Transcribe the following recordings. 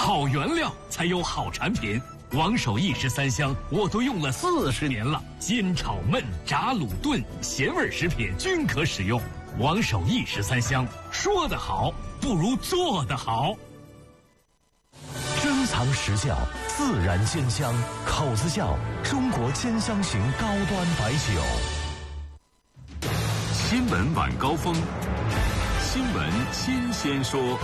好原料才有好产品。王守义13香我都用了40年了，煎炒焖炸卤炖咸味食品均可使用。王守义13香，说得好不如做得好。 珍藏实窖，自然鲜香，口子窖中国煎香型高端白酒。 新闻晚高峰，新闻新鲜说。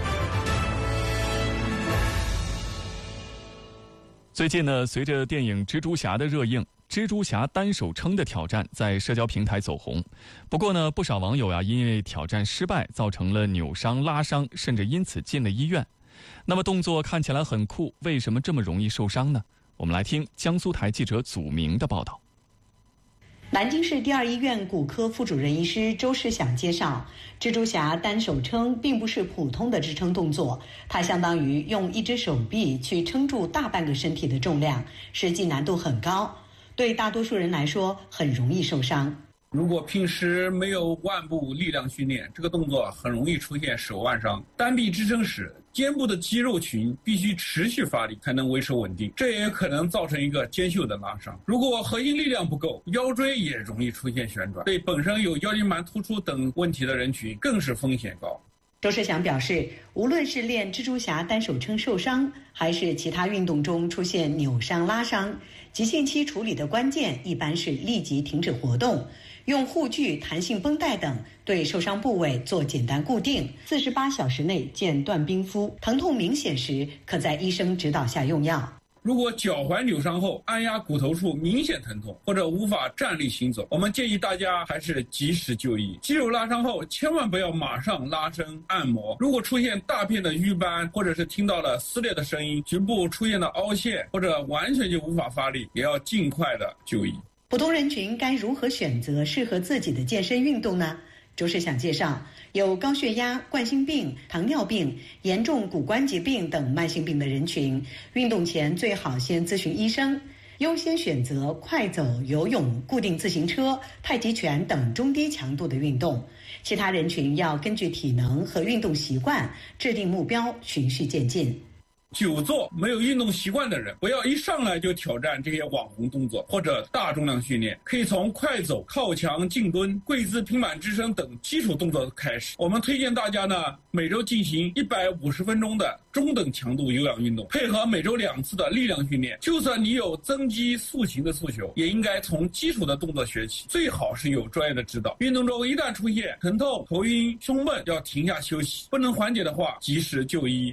最近呢，随着电影《蜘蛛侠》的热映，蜘蛛侠单手撑的挑战在社交平台走红。不过呢，不少网友因为挑战失败，造成了扭伤、拉伤，甚至因此进了医院。那么动作看起来很酷，为什么这么容易受伤呢？我们来听江苏台记者祖明的报道。 南京市第2医院骨科副主任医师周世祥介绍，蜘蛛侠单手撑并不是普通的支撑动作，它相当于用一只手臂去撑住大半个身体的重量，实际难度很高，对大多数人来说很容易受伤。 如果平时没有腕部力量训练，这个动作很容易出现手腕伤。单臂支撑时，肩部的肌肉群必须持续发力才能维持稳定，这也可能造成一个肩袖的拉伤。如果核心力量不够，腰椎也容易出现旋转，对本身有腰间盘突出等问题的人群更是风险高。 周世祥表示，无论是练蜘蛛侠单手撑受伤，还是其他运动中出现扭伤、拉伤，急性期处理的关键一般是立即停止活动，用护具、弹性绷带等对受伤部位做简单固定，48小时内见断冰敷。疼痛明显时，可在医生指导下用药。 如果脚踝扭伤后按压骨头处明显疼痛或者无法站立行走，我们建议大家还是及时就医。肌肉拉伤后千万不要马上拉伸按摩，如果出现大片的瘀斑，或者是听到了撕裂的声音，局部出现了凹陷，或者完全就无法发力，也要尽快的就医。 普通人群该如何选择适合自己的健身运动呢？周世祥介绍，有高血压、冠心病、糖尿病、严重骨关节病等慢性病的人群，运动前最好先咨询医生，优先选择快走、游泳、固定自行车、太极拳等中低强度的运动。其他人群要根据体能和运动习惯制定目标，循序渐进。 久坐没有运动习惯的人，不要一上来就挑战这些网红动作或者大重量训练，可以从快走、靠墙、静蹲、跪姿平板支撑等基础动作开始。我们推荐大家呢，每周进行150分钟的中等强度有氧运动，配合每周2次的力量训练。就算你有增肌塑形的诉求，也应该从基础的动作学起，最好是有专业的指导。运动中一旦出现疼痛、头晕、胸闷，要停下休息，不能缓解的话，及时就医。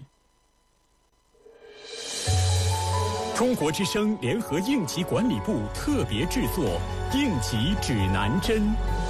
中国之声联合应急管理部特别制作《应急指南针》。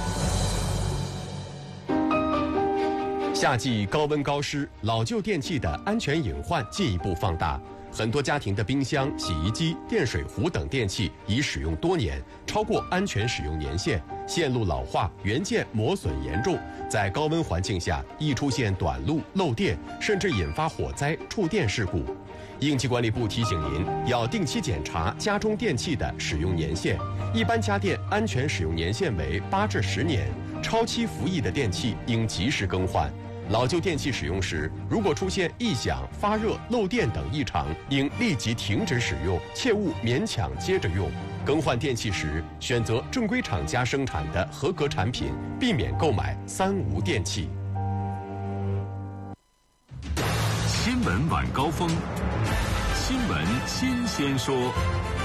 夏季高温高湿，老旧电器的安全隐患进一步放大。很多家庭的冰箱、洗衣机、电水壶等电器已使用多年，超过安全使用年限，线路老化，元件磨损严重，在高温环境下易出现短路、漏电，甚至引发火灾、触电事故。应急管理部提醒您，要定期检查家中电器的使用年限。一般家电安全使用年限为8至10年，超期服役的电器应及时更换。老旧电器使用时，如果出现异响、发热、漏电等异常，应立即停止使用，切勿勉强接着用。更换电器时，选择正规厂家生产的合格产品，避免购买3无电器。 新闻晚高峰，新闻新鲜说。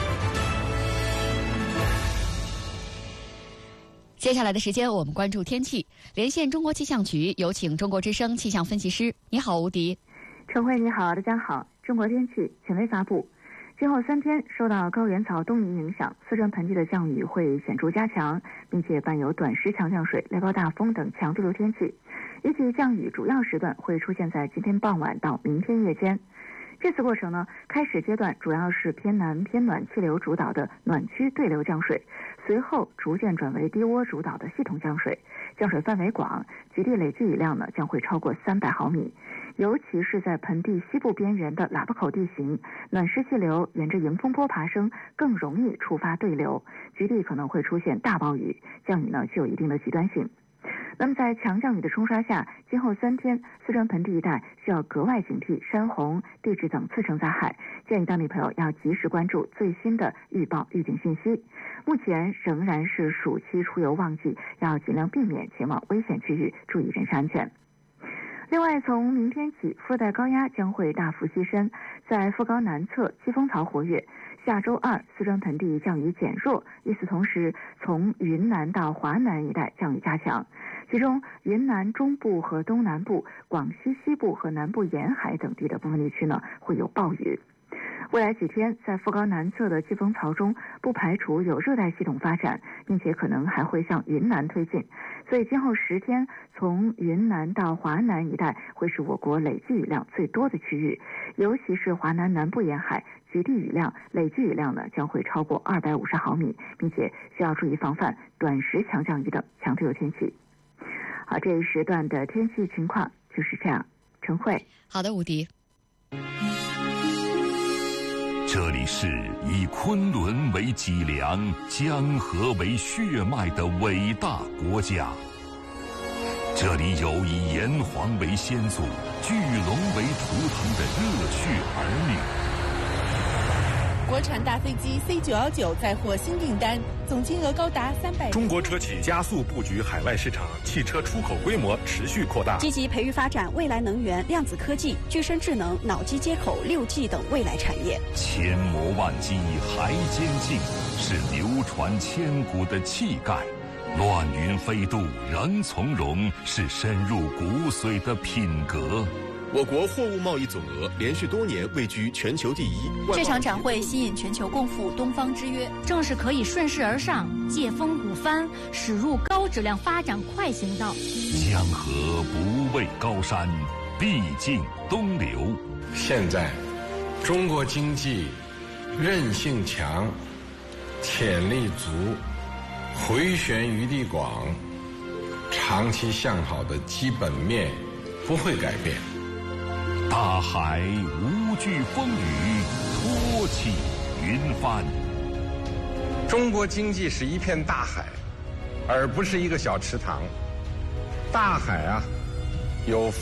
接下来的时间，我们关注天气。连线中国气象局，有请中国之声气象分析师。你好，吴迪。 陈慧，你好，大家好。中国天气权威发布，今后3天受到高原槽东移影响，四川盆地的降雨会显著加强，并且伴有短时强降水、雷暴大风等强对流天气。预计降雨主要时段会出现在今天傍晚到明天夜间。这次过程呢，开始阶段主要是偏南偏暖气流主导的暖区对流降水，随后逐渐转为低涡主导的系统降水，降水范围广，极地累计雨量呢将会超过300毫米。尤其是在盆地西部边缘的喇叭口地形，暖湿气流沿着迎风坡爬升，更容易触发对流，局地可能会出现大暴雨，降雨呢具有一定的极端性。 那么在强降雨的冲刷下，今后3天四川盆地一带需要格外警惕山洪、地质等次生灾害，建议当地朋友要及时关注最新的预报预警信息。目前仍然是暑期出游旺季，要尽量避免前往危险区域，注意人身安全。另外，从明天起，副热带高压将会大幅西伸，在副高南侧季风槽活跃。下周2，四川盆地降雨减弱，与此同时，从云南到华南一带降雨加强。其中，云南中部和东南部、广西西部和南部沿海等地的部分地区呢，会有暴雨。未来几天，在副高南侧的季风槽中，不排除有热带系统发展，并且可能还会向云南推进。所以今后10天，从云南到华南一带会是我国累计雨量最多的区域，尤其是华南南部沿海，局地雨量、累计雨量呢将会超过250毫米，并且需要注意防范短时强降雨等强对流天气。好，这一时段的天气情况就是这样。陈慧， 好的，吴迪。 这里是以昆仑为脊梁、江河为血脉的伟大国家。这里有以炎黄为先祖、巨龙为图腾的热血儿女。 国产大飞机 C919 再获新订单，总金额高达300。 中国车企加速布局海外市场，汽车出口规模持续扩大， 积极培育发展未来能源、量子科技、具身智能、脑机接口、6G 等未来产业。 千磨万击还坚劲，是流传千古的气概；乱云飞渡仍从容，是深入骨髓的品格。 我国货物贸易总额连续多年位居全球第一。 这场展会吸引全球共赴东方之约，正是可以顺势而上，借风鼓帆，驶入高质量发展快行道。 江河不畏高山，必尽东流。 现在，中国经济韧性强，潜力足，回旋余地广，长期向好的基本面不会改变。 大海无惧风雨，托起云帆。 中国经济是一片大海，而不是一个小池塘。大海啊，有